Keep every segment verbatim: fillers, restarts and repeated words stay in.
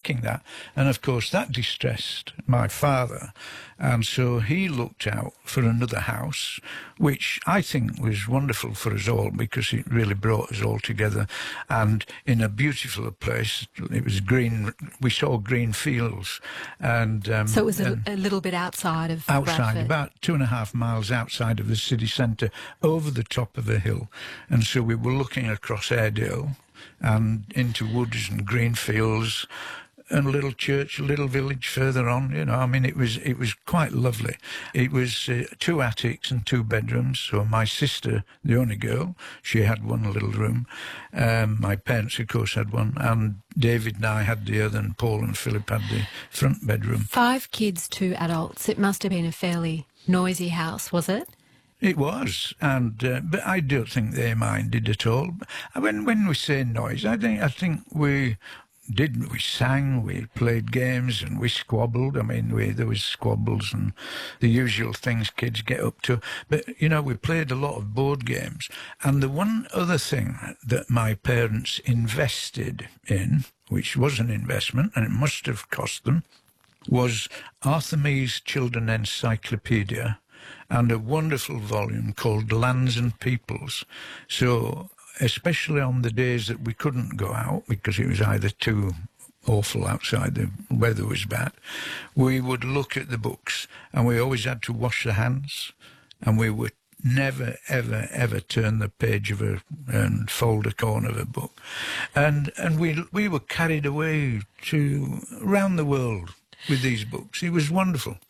thinking that. And, of course, that distressed my father. And so he looked out for another house, which I think was wonderful for us all because it really brought us all together. And in a beautiful place, it was green. We saw green fields. and um, So it was a, a little bit outside of Outside, Bradford. about two and a half miles outside of the city centre, over the top of a hill. And so we were looking across Airedale and into woods and green fields, and a little church, a little village further on. You know, I mean, it was it was quite lovely. It was uh, two attics and two bedrooms. So my sister, the only girl, she had one little room. Um, my parents, of course, had one, and David and I had the other, and Paul and Philip had the front bedroom. Five kids, two adults. It must have been a fairly noisy house, was it? It was, and uh, but I don't think they minded at all. When when we say noise, I think I think we. Did we sang, we played games, and we squabbled. I mean, we, there was squabbles and the usual things kids get up to. But, you know, we played a lot of board games. And the one other thing that my parents invested in, which was an investment, and it must have cost them, was Arthur Mee's Children's Encyclopedia and a wonderful volume called Lands and Peoples. So especially on the days that we couldn't go out because it was either too awful outside, the weather was bad, we would look at the books, and we always had to wash the hands, and we would never, ever, ever turn the page of a and fold a corner of a book. And and we we were carried away to around the world with these books. It was wonderful.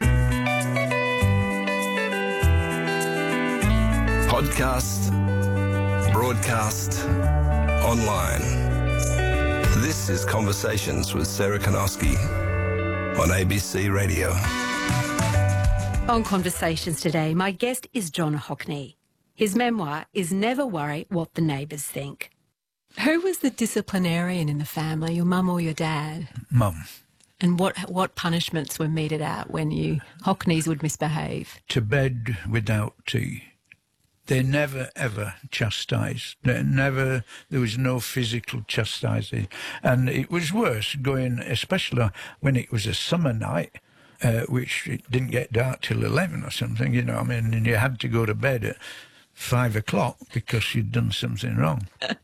Podcast, broadcast, online. This is Conversations with Sarah Kanowski on A B C Radio. On Conversations today, my guest is John Hockney. His memoir is Never Worry What the Neighbours Think. Who was the disciplinarian in the family, your mum or your dad? Mum. And what what punishments were meted out when you Hockneys would misbehave? To bed without tea. They never, ever chastised. They never, there was no physical chastising. And it was worse going, especially when it was a summer night, uh, which it didn't get dark till eleven or something, you know, I mean, and you had to go to bed at five o'clock because you'd done something wrong.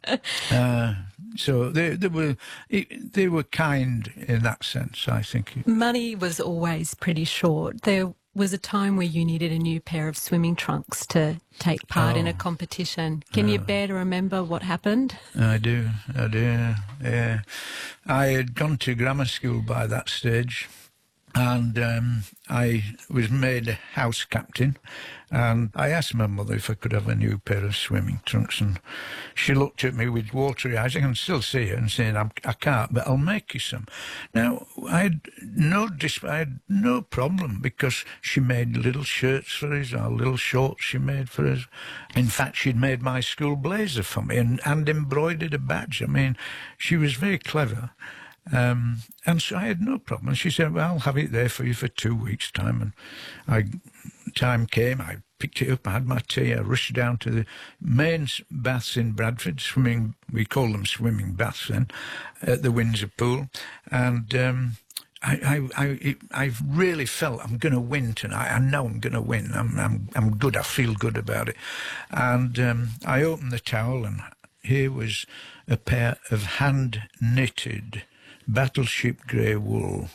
uh, so they, they were it, they were kind in that sense, I think. Money was always pretty short. There was a time where you needed a new pair of swimming trunks to take part oh. in a competition. Can oh. you bear to remember what happened? I do, I do, yeah. I had gone to grammar school by that stage, and um, I was made house captain, and I asked my mother if I could have a new pair of swimming trunks, and she looked at me with watery eyes. I can still see her and saying, I'm, I can't, but I'll make you some. Now, I had no dis- I had no problem because she made little shirts for us, or little shorts she made for us. In fact, she'd made my school blazer for me and, and embroidered a badge. I mean, she was very clever. Um, and so I had no problem. And she said, well, I'll have it there for you for two weeks' time. And I, time came, I picked it up, I had my tea, I rushed down to the main baths in Bradford, swimming, we call them swimming baths then, at the Windsor Pool. And um, I, I, I, it, I really felt I'm going to win tonight. I know I'm going to win. I'm, I'm, I'm good. I feel good about it. And um, I opened the towel, and here was a pair of hand-knitted battleship grey wool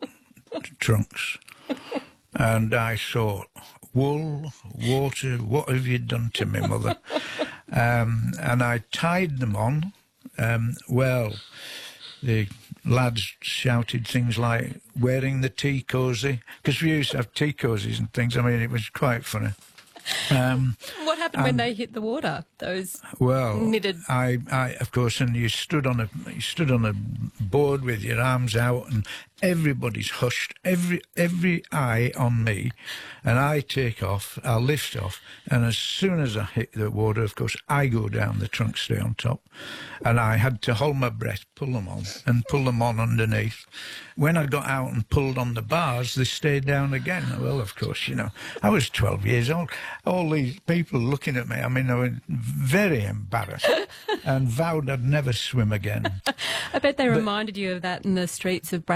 trunks. And I thought, wool, water, what have you done to me, mother? um, and I tied them on. Um, well, the lads shouted things like wearing the tea cosy, because we used to have tea cozies and things. I mean, it was quite funny. Um, what happened when they hit the water? Those well, knitted. I, I, of course, and you stood on a, you stood on a board with your arms out, and everybody's hushed, every every eye on me, and I take off, I lift off, and as soon as I hit the water, of course, I go down, the trunks stay on top, and I had to hold my breath, pull them on, and pull them on underneath. When I got out and pulled on the bars, they stayed down again. Well, of course, you know, I was twelve years old. All these people looking at me, I mean, I was very embarrassed and vowed I'd never swim again. I bet they but, reminded you of that in the streets of Bradford.